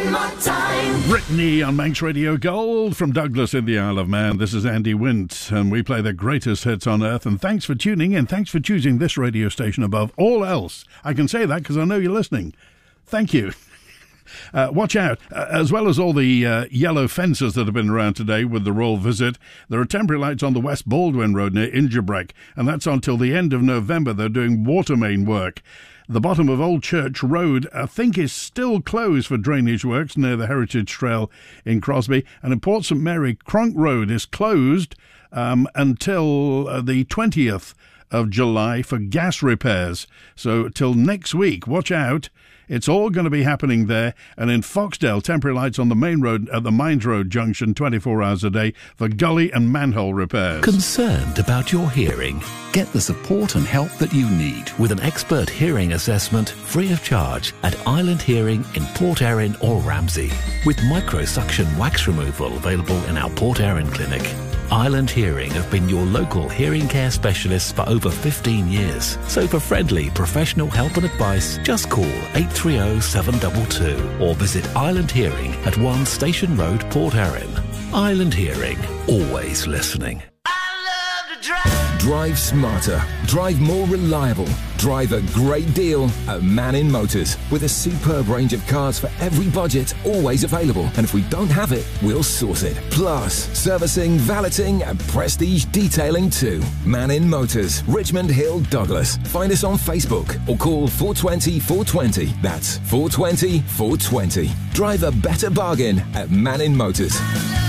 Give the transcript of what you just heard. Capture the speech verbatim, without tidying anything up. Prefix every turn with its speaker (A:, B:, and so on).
A: One more time.
B: Brittany on Manx Radio Gold from Douglas in the Isle of Man. This is Andy Wint, and we play the greatest hits on earth. And thanks for tuning in. Thanks for choosing this radio station above all else. I can say that because I know you're listening. Thank you. Uh, watch out. Uh, as well as all the uh, yellow fences that have been around today with the Royal Visit, there are temporary lights on the West Baldwin Road near Ingerbreck, and that's until the end of November. They're doing water main work. The bottom of Old Church Road, I think, is still closed for drainage works near the Heritage Trail in Crosby. And in Port St Mary, Cronk Road is closed um, until uh, the twentieth of July for gas repairs. So till next week, watch out. It's all going to be happening there. And in Foxdale, temporary lights on the main road at the Mines Road junction twenty-four hours a day for gully and manhole repairs.
C: Concerned about your hearing? Get the support and help that you need with an expert hearing assessment free of charge at Island Hearing in Port Erin or Ramsey. With microsuction wax removal available in our Port Erin clinic. Island Hearing have been your local hearing care specialists for over fifteen years. So for friendly professional help and advice, just call eight three zero, seven two two or visit Island Hearing at one Station Road, Port Erin. Island Hearing, always listening.
D: Drive smarter. Drive more reliable. Drive a great deal at Mannin Motors. With a superb range of cars for every budget, always available. And if we don't have it, we'll source it. Plus, servicing, valeting, and prestige detailing too. Mannin Motors, Richmond Hill, Douglas. Find us on Facebook or call four two zero, four two zero. That's four two zero, four two zero. Drive a better bargain at Mannin Motors.